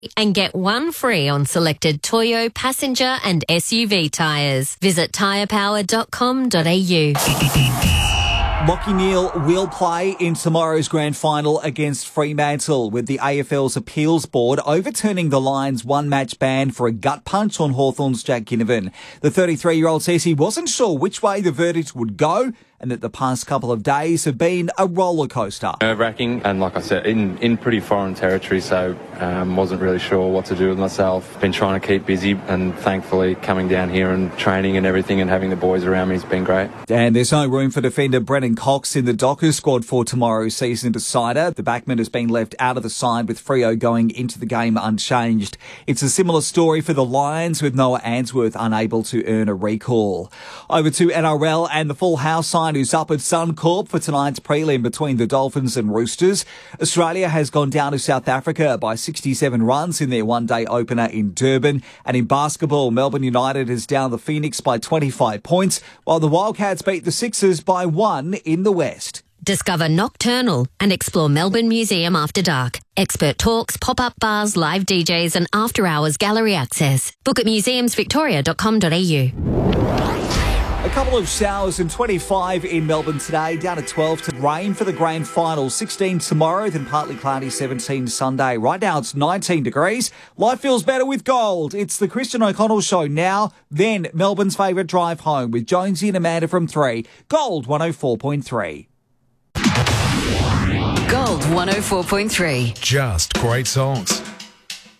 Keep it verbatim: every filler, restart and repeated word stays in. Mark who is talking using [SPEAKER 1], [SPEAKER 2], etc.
[SPEAKER 1] and get one free on selected Toyo passenger and S U V tyres. Visit tyre power dot com dot a u.
[SPEAKER 2] Lachie Neale will play in tomorrow's grand final against Fremantle, with the A F L's appeals board overturning the Lions' one-match ban for a gut punch on Hawthorn's Jack Ginnivan. The thirty-three-year-old says he wasn't sure which way the verdict would go, and that the past couple of days have been a roller coaster.
[SPEAKER 3] Nerve-wracking, and like I said, in, in pretty foreign territory, so um, wasn't really sure what to do with myself. Been trying to keep busy, and thankfully coming down here and training and everything and having the boys around me has been great.
[SPEAKER 2] And there's no room for defender Brennan Cox in the Dockers squad for tomorrow's season decider. The backman has been left out of the side, with Freo going into the game unchanged. It's a similar story for the Lions, with Noah Answorth unable to earn a recall. Over to N R L and the full house side, who's up at Suncorp for tonight's prelim between the Dolphins and Roosters. Australia has gone down to South Africa by sixty-seven runs in their one-day opener in Durban. And in basketball, Melbourne United is down the Phoenix by twenty-five points, while the Wildcats beat the Sixers by one in the West.
[SPEAKER 1] Discover Nocturnal and explore Melbourne Museum after dark. Expert talks, pop-up bars, live D Js and after-hours gallery access. Book at museums victoria dot com dot a u.
[SPEAKER 2] A couple of showers and twenty-five in Melbourne today, down to twelve to rain for the grand final. sixteen tomorrow, then partly cloudy, seventeen Sunday. Right now it's nineteen degrees. Life feels better with gold. It's the Christian O'Connell Show now, then Melbourne's favourite drive home with Jonesy and Amanda from three. Gold one oh four point three.
[SPEAKER 1] Gold one oh four point three.
[SPEAKER 4] Just great songs.